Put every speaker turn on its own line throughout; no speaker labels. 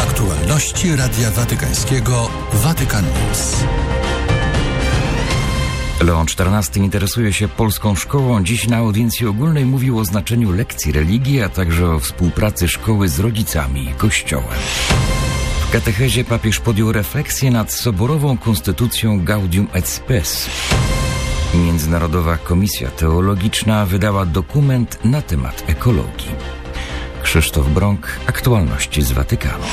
Aktualności Radia Watykańskiego Vatican News.
Leon XIV interesuje się polską szkołą. Dziś na audiencji ogólnej mówił o znaczeniu lekcji religii, a także o współpracy szkoły z rodzicami i Kościołem. W katechezie papież podjął refleksję nad soborową konstytucją Gaudium et Spes. Międzynarodowa Komisja Teologiczna wydała dokument na temat ekologii. Krzysztof Brąk, aktualności z Watykanu.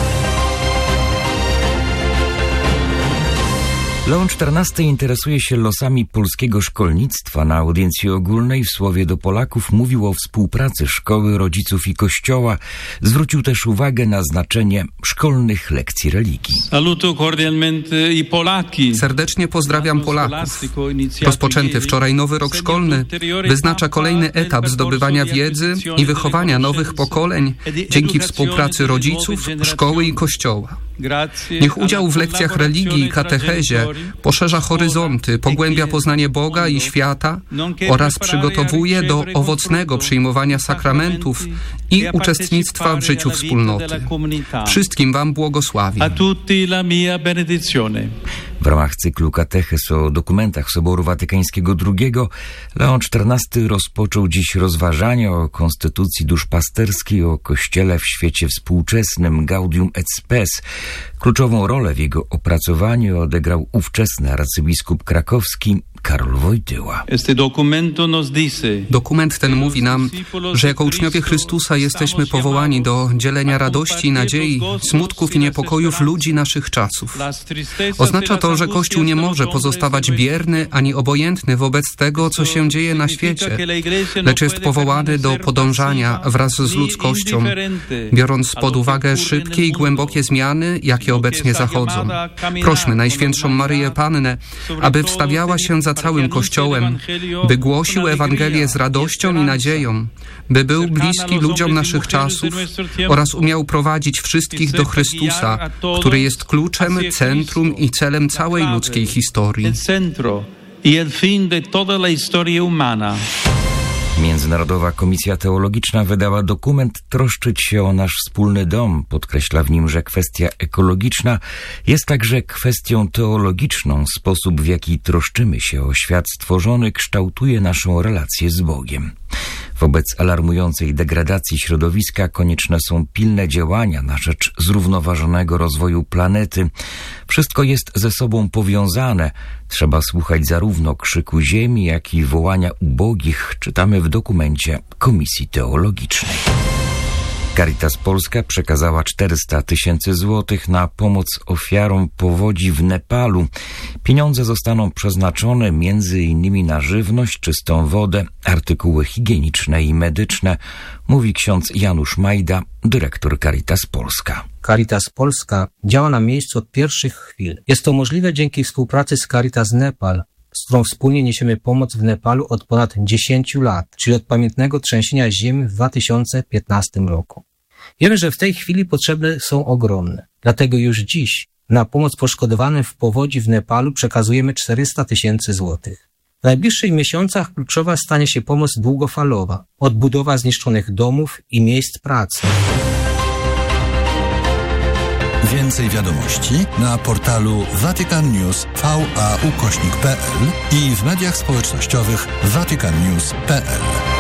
Leon XIV interesuje się losami polskiego szkolnictwa. Na audiencji ogólnej w słowie do Polaków mówił o współpracy szkoły, rodziców i Kościoła. Zwrócił też uwagę na znaczenie szkolnych lekcji religii.
Saluto cordialmente i Polaki.
Serdecznie pozdrawiam Polaków. Rozpoczęty wczoraj nowy rok szkolny wyznacza kolejny etap zdobywania wiedzy i wychowania nowych pokoleń dzięki współpracy rodziców, szkoły i Kościoła. Niech udział w lekcjach religii i katechezie poszerza horyzonty, pogłębia poznanie Boga i świata oraz przygotowuje do owocnego przyjmowania sakramentów i uczestnictwa w życiu wspólnoty. Wszystkim Wam błogosławię.
W ramach cyklu Katechez o dokumentach Soboru Watykańskiego II Leon XIV rozpoczął dziś rozważania o konstytucji duszpasterskiej, o Kościele w świecie współczesnym Gaudium et Spes. Kluczową rolę w jego opracowaniu odegrał ówczesny arcybiskup krakowski Karol Wojtyła.
Dokument ten mówi nam, że jako uczniowie Chrystusa jesteśmy powołani do dzielenia radości i nadziei, smutków i niepokojów ludzi naszych czasów. Oznacza to, że Kościół nie może pozostawać bierny ani obojętny wobec tego, co się dzieje na świecie, lecz jest powołany do podążania wraz z ludzkością, biorąc pod uwagę szybkie i głębokie zmiany, jakie obecnie zachodzą. Prośmy Najświętszą Maryję Pannę, aby wstawiała się za całym Kościołem, by głosił Ewangelię z radością i nadzieją, by był bliski ludziom naszych czasów oraz umiał prowadzić wszystkich do Chrystusa, który jest kluczem, centrum i celem całej ludzkiej historii.
Międzynarodowa Komisja Teologiczna wydała dokument Troszczyć się o nasz wspólny dom. Podkreśla w nim, że kwestia ekologiczna jest także kwestią teologiczną. Sposób, w jaki troszczymy się o świat stworzony, kształtuje naszą relację z Bogiem. Wobec alarmującej degradacji środowiska konieczne są pilne działania na rzecz zrównoważonego rozwoju planety. Wszystko jest ze sobą powiązane. Trzeba słuchać zarówno krzyku ziemi, jak i wołania ubogich, czytamy w dokumencie Komisji Teologicznej. Caritas Polska przekazała 400 000 złotych na pomoc ofiarom powodzi w Nepalu. Pieniądze zostaną przeznaczone m.in. na żywność, czystą wodę, artykuły higieniczne i medyczne, mówi ksiądz Janusz Majda, dyrektor Caritas Polska.
Caritas Polska działa na miejscu od pierwszych chwil. Jest to możliwe dzięki współpracy z Caritas Nepal, z którą wspólnie niesiemy pomoc w Nepalu od ponad 10 lat, czyli od pamiętnego trzęsienia ziemi w 2015 roku. Wiemy, że w tej chwili potrzeby są ogromne. Dlatego już dziś na pomoc poszkodowanym w powodzi w Nepalu przekazujemy 400 000 złotych. W najbliższych miesiącach kluczowa stanie się pomoc długofalowa, odbudowa zniszczonych domów i miejsc pracy.
Więcej wiadomości na portalu vaticannews.va/pl i w mediach społecznościowych vaticannews.pl.